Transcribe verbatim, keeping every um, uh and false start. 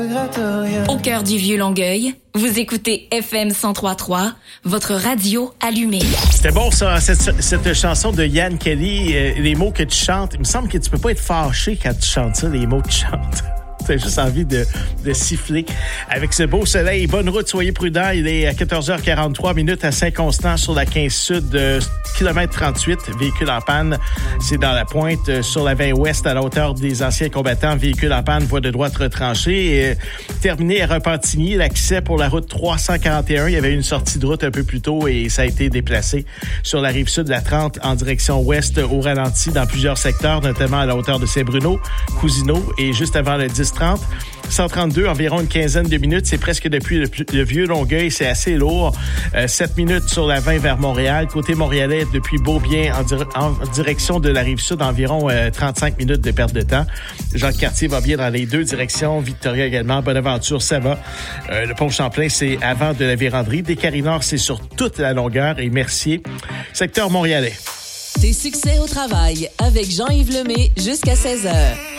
Au cœur du Vieux-Longueuil, vous écoutez F M cent trois trois, votre radio allumée. C'était bon ça, cette, cette chanson de Yann Kelly, euh, les mots que tu chantes. Il me semble que tu peux pas être fâché quand tu chantes ça, les mots que tu chantes. T'as juste envie de, de siffler. Avec ce beau soleil, bonne route, soyez prudents. Il est à quatorze heures quarante-trois minutes à Saint-Constant sur la quinze Sud, euh, kilomètre trente-huit, véhicule en panne. C'est dans la pointe euh, sur la vingt Ouest à la hauteur des anciens combattants, véhicule en panne, voie de droite retranchée. Et, euh, terminé à Repentigny, l'accès pour la route trois cent quarante et un. Il y avait une sortie de route un peu plus tôt et ça a été déplacé sur la rive sud de la trente en direction ouest au ralenti dans plusieurs secteurs, notamment à la hauteur de Saint-Bruno, Cousineau et juste avant le dix trente. cent trente-deux, environ une quinzaine de minutes. C'est presque depuis le, le Vieux-Longueuil. C'est assez lourd. Euh, sept minutes sur la vingt vers Montréal. Côté montréalais, depuis Beaubien, en, dir- en direction de la Rive-Sud, environ euh, trente-cinq minutes de perte de temps. Jacques-Cartier va bien dans les deux directions. Victoria également. Bonaventure, ça va. Euh, le pont Champlain, c'est avant de la Vérandrie. Descaries-Nord, c'est sur toute la longueur. Et Mercier, secteur montréalais. Tes succès au travail avec Jean-Yves Lemay jusqu'à seize heures.